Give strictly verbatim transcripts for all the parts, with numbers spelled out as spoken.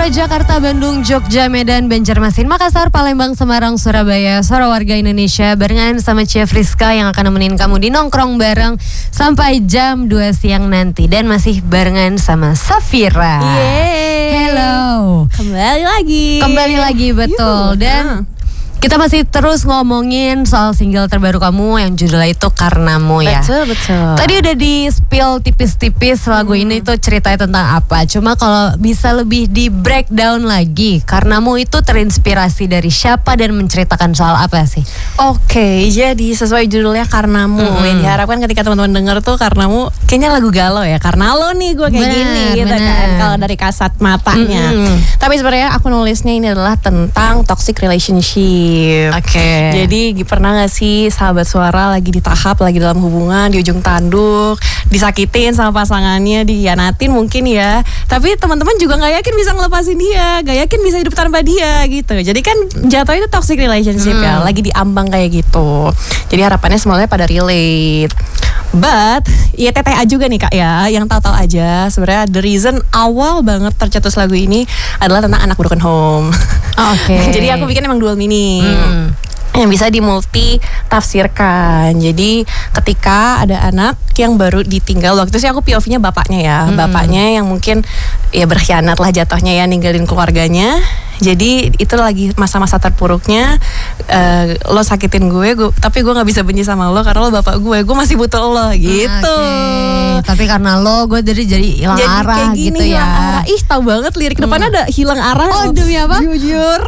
Suara Jakarta, Bandung, Jogja, Medan, Banjarmasin, Makassar, Palembang, Semarang, Surabaya. Suara warga Indonesia barengan sama Chef Rizka yang akan nemenin kamu di Nongkrong Bareng sampai jam dua siang nanti. Dan masih barengan sama Safira. Yeay. Hello. Kembali lagi. Kembali lagi, betul. Yuh. Dan kita masih terus ngomongin soal single terbaru kamu yang judulnya itu Karenamu ya. Betul, betul. Tadi udah di spill tipis-tipis lagu hmm. ini tuh ceritanya tentang apa. Cuma kalau bisa lebih di breakdown lagi, Karenamu itu terinspirasi dari siapa dan menceritakan soal apa sih? Oke, jadi sesuai judulnya Karenamu. Hmm. Yang diharapkan ketika teman-teman denger tuh Karenamu, kayaknya lagu galau ya. Karena lo nih gue kayak bener, gini gitu bener. Kan. Kalau dari kasat matanya. Hmm. Tapi sebenarnya aku nulisnya ini adalah tentang toxic relationship. Oke. Okay. Jadi pernah gak sih sahabat suara lagi di tahap, lagi dalam hubungan, di ujung tanduk, disakitin sama pasangannya, dihianatin mungkin ya. Tapi teman-teman juga gak yakin bisa ngelepasin dia, gak yakin bisa hidup tanpa dia gitu. Jadi kan jatuhnya itu toxic relationship hmm. ya, lagi diambang kayak gitu. Jadi harapannya semuanya pada relate. But ya T T A juga nih kak ya, yang tahu-tahu aja sebenarnya the reason awal banget tercetus lagu ini adalah tentang anak broken home. Oke. Okay. Jadi aku bikin emang dual meaning. Hmm. Yang bisa dimulti tafsirkan. Jadi ketika ada anak yang baru ditinggal, waktu itu sih aku P O V-nya bapaknya ya, hmm. bapaknya yang mungkin ya berkhianat lah jatuhnya ya, ninggalin keluarganya. Jadi itu lagi masa-masa terpuruknya, uh, lo sakitin gue, gue tapi gue nggak bisa benci sama lo karena lo bapak gue, gue masih butuh lo gitu. Okay. Tapi karena lo gue jadi jadi hilang arah kayak gini, gitu ya. Arah. Ih tahu banget lirik hmm. depannya ada hilang arah. Oh demi apa? Jujur.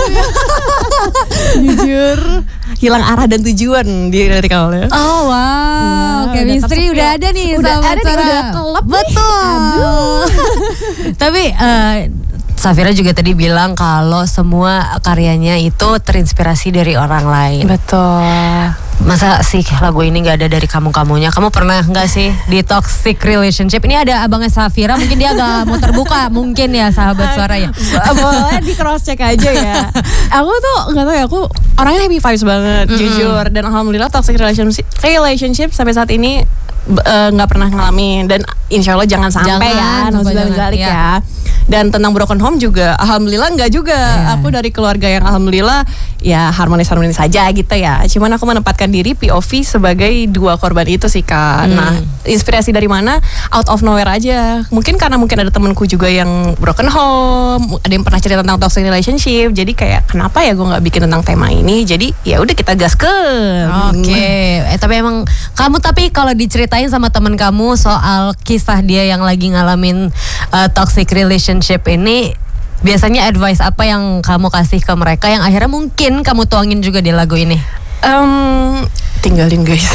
Jujur. Hilang arah dan tujuan di lirik awalnya. Oh wow, nah, chemistry udah, udah ada nih, udah ada nih, udah kelep. Betul. Tapi uh, Safira juga tadi bilang kalau semua karyanya itu terinspirasi dari orang lain. Betul. Masa sih lagu ini gak ada dari kamu-kamunya? Kamu pernah gak sih di toxic relationship? Ini ada abangnya Safira, mungkin dia agak mau terbuka, mungkin ya sahabat suara ya. Boleh di cross check aja ya. Aku tuh gak tau ya, aku orangnya happy vibes banget, mm-hmm. jujur. Dan alhamdulillah toxic relationship, relationship sampai saat ini nggak uh, pernah ngalamin. Dan insya Allah jangan sampai jangan, ya, jangan, ya. ya. Dan tentang broken home juga alhamdulillah enggak juga. Yeah. Aku dari keluarga yang alhamdulillah ya harmonis-harmonis saja gitu ya. Cuman aku menempatkan diri P O V sebagai dua korban itu sih Kak. Hmm. Nah, inspirasi dari mana? Out of nowhere aja. Mungkin karena mungkin ada temanku juga yang broken home, ada yang pernah cerita tentang toxic relationship. Jadi kayak kenapa ya gue nggak bikin tentang tema ini? Jadi ya udah kita gaskeun. Oke. Okay. Eh tapi emang kamu tapi kalau diceritain sama teman kamu soal kisah dia yang lagi ngalamin uh, toxic relationship ini, biasanya advice apa yang kamu kasih ke mereka yang akhirnya mungkin kamu tuangin juga di lagu ini? Um, tinggalin guys.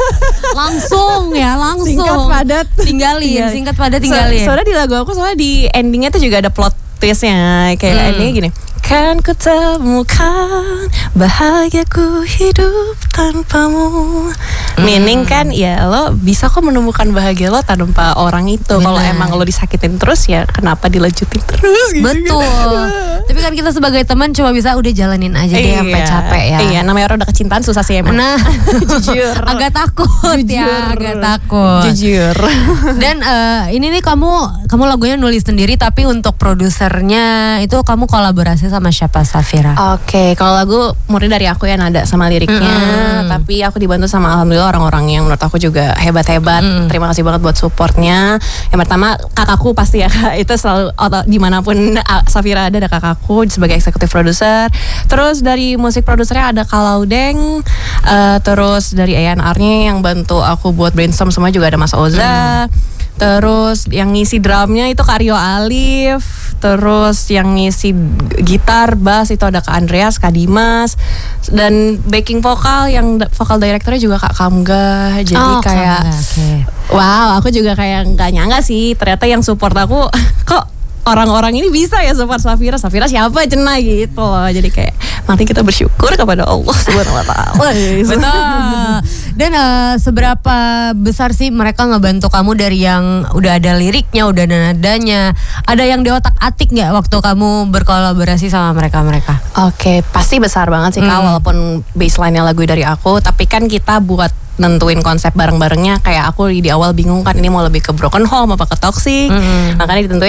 Langsung ya, langsung. Singkat padat. Tinggalin, singkat padat tinggalin. So, soalnya di lagu aku soalnya di endingnya tuh juga ada plot twistnya. Kayak hmm. endingnya gini. Kan ku temukan bahagiaku hidup tanpamu. Hmm. Meaning kan ya lo bisa kok menemukan bahagia lo tanpa orang itu. Kalau emang lo disakitin terus ya kenapa dilanjutin terus gitu. Betul. Tapi kan kita sebagai teman cuma bisa udah jalanin aja deh iya. sampai capek ya. Iya, namanya orang udah kecintaan susah sih emang. Nah, jujur. Agak takut jujur. ya, agak takut. Jujur. Dan uh, ini nih kamu kamu lagunya nulis sendiri tapi untuk produsernya itu kamu kolaborasi sama siapa Safira? Oke, okay, kalau lagu murni dari aku ya nada sama liriknya, mm-hmm. tapi aku dibantu sama alhamdulillah orang-orang yang menurut aku juga hebat-hebat. Mm. Terima kasih banget buat supportnya. Yang pertama kakakku pasti ya kak, itu selalu atau dimanapun Safira ada ada kakakku sebagai eksekutif produser. Terus dari musik produsernya ada Kalaudeng, uh, terus dari A and R-nya yang bantu aku buat brainstorm semua juga ada Mas Oza. Mm. Terus yang ngisi drumnya itu Karyo Alif. Terus yang ngisi gitar, bass itu ada Kak Andreas, Kak Dimas. Dan backing vokal yang vokal directornya juga Kak Kamga. Jadi oh, kayak Kamga, okay. Wow, aku juga kayak gak nyangka sih ternyata yang support aku kok orang-orang ini bisa ya support Safira. Safira siapa cenah gitu loh. Jadi kayak nanti kita bersyukur kepada Allah Subhanahu wa taala. Betul. Dan uh, seberapa besar sih mereka ngebantu kamu dari yang udah ada liriknya, udah ada nadanya, ada yang di otak-atik nggak waktu kamu berkolaborasi sama mereka-mereka? Oke, okay, pasti besar banget sih Kak, hmm. walaupun baseline-nya lagu dari aku, tapi kan kita buat nentuin konsep bareng-barengnya. Kayak aku di awal bingung kan ini mau lebih ke broken home apa ke toxic, mm-hmm. makanya ditentuin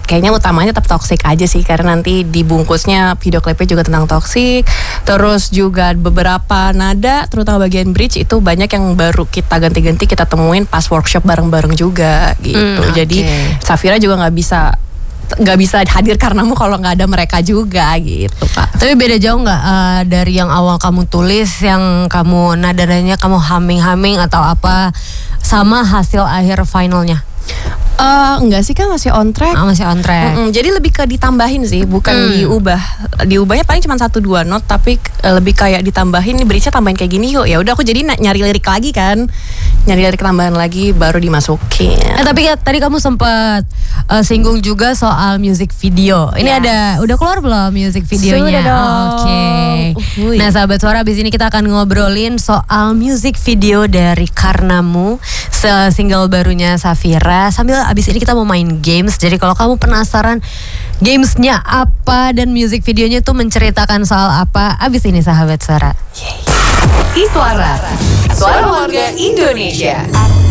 kayaknya utamanya tetap toxic aja sih, karena nanti dibungkusnya video klipnya juga tentang toxic. Terus juga beberapa nada, terutama bagian bridge itu banyak yang baru kita ganti-ganti kita temuin pas workshop bareng-bareng juga gitu. Hmm, Jadi okay. Safira juga nggak bisa nggak bisa hadir karenamu kalau nggak ada mereka juga gitu Kak. Tapi beda jauh nggak uh, dari yang awal kamu tulis, yang kamu nadanya kamu humming-humming atau apa, sama hasil akhir finalnya? Uh, enggak sih kan masih on track. Ah, masih on track. Mm-mm, jadi lebih ke ditambahin sih, bukan Hmm. diubah. Diubahnya paling cuma satu dua not, tapi uh, lebih kayak ditambahin nih bridge-nya tambahin kayak gini yuk. Ya udah aku jadi na- nyari lirik lagi kan. Nyari lirik tambahan lagi baru dimasukin. Eh tapi ya, tadi kamu sempat uh, singgung juga soal music video. Ini Yes. ada udah keluar belum music videonya? Sudah dong. Oh, Oke. Uhuy. Nah, sahabat suara, abis ini kita akan ngobrolin soal music video dari Karnamu, single barunya Safira. Sambil abis ini kita mau main games. Jadi kalau kamu penasaran gamesnya apa dan music videonya tuh menceritakan soal apa, abis ini sahabat suara. Iswara, suara warga Indonesia.